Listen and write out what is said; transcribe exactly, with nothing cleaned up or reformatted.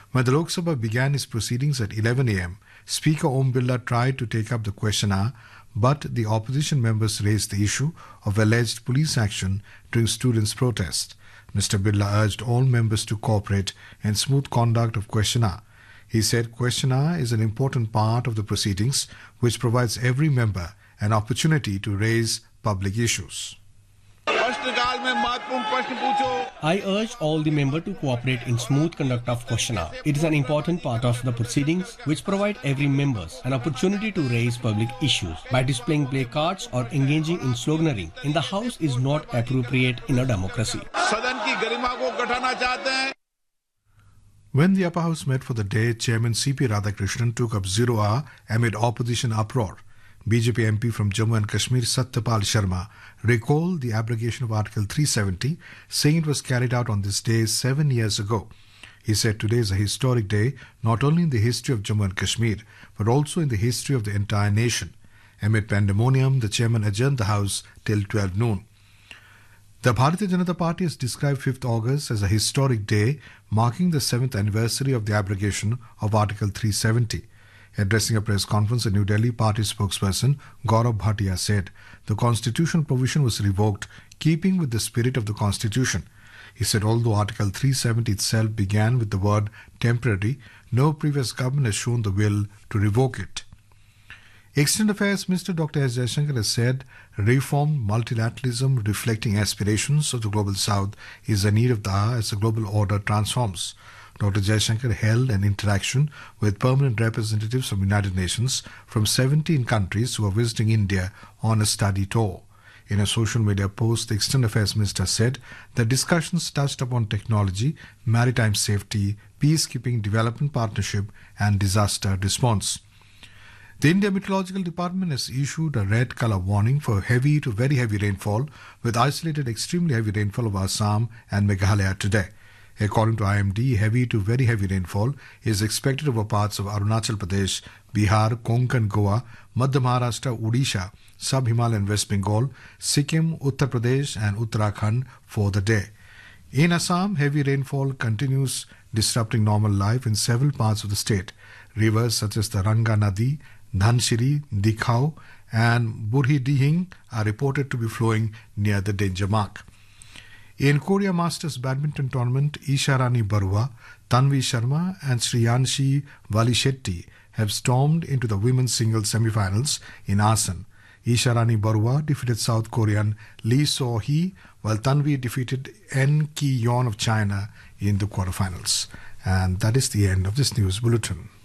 When the Lok Sabha began its proceedings at eleven a m, Speaker Om Birla tried to take up the question hour, but the opposition members raised the issue of alleged police action during students' protest. Mister Birla urged all members to cooperate in smooth conduct of question hour. He said question hour is an important part of the proceedings which provides every member an opportunity to raise public issues. I urge all the members to cooperate in smooth conduct of question hour. It is an important part of the proceedings which provide every member an opportunity to raise public issues. By displaying placards or engaging in sloganeering in the House is not appropriate in a democracy. When the upper house met for the day, Chairman C P Radhakrishnan took up zero hour amid opposition uproar. B J P M P from Jammu and Kashmir Satyapal Sharma recalled the abrogation of Article three seventy, saying it was carried out on this day seven years ago. He said today is a historic day not only in the history of Jammu and Kashmir but also in the history of the entire nation. Amid pandemonium, the chairman adjourned the house till twelve noon. The Bharatiya Janata Party has described fifth August as a historic day marking the seventh anniversary of the abrogation of Article three seventy. Addressing a press conference in New Delhi, party spokesperson Gaurav Bhatia said the constitutional provision was revoked, keeping with the spirit of the constitution. He said although Article three seventy itself began with the word temporary, no previous government has shown the will to revoke it. External Affairs Minister Doctor S. Jaishankar has said reformed multilateralism reflecting aspirations of the Global South is a need of the hour as the global order transforms. Doctor Jaishankar held an interaction with permanent representatives from United Nations from seventeen countries who are visiting India on a study tour. In a social media post, the External Affairs Minister said that discussions touched upon technology, maritime safety, peacekeeping, development partnership and disaster response. The India Meteorological Department has issued a red colour warning for heavy to very heavy rainfall with isolated extremely heavy rainfall over Assam and Meghalaya today. According to I M D, heavy to very heavy rainfall is expected over parts of Arunachal Pradesh, Bihar, Konkan, Goa, Madhya Maharashtra, Odisha, Sub-Himalayan West Bengal, Sikkim, Uttar Pradesh and Uttarakhand for the day. In Assam, heavy rainfall continues disrupting normal life in several parts of the state. Rivers such as the Ranga Nadi, Dhanshiri, Dikhau and Burhi Dihing are reported to be flowing near the danger mark. In Korea Masters Badminton Tournament, Isha Rani Barua, Tanvi Sharma and Shriyanshi Valishetty have stormed into the women's singles semi-finals in Asan. Isha Rani Barua defeated South Korean Lee So-hee, while Tanvi defeated En Ki-yeon of China in the quarterfinals. And that is the end of this news bulletin.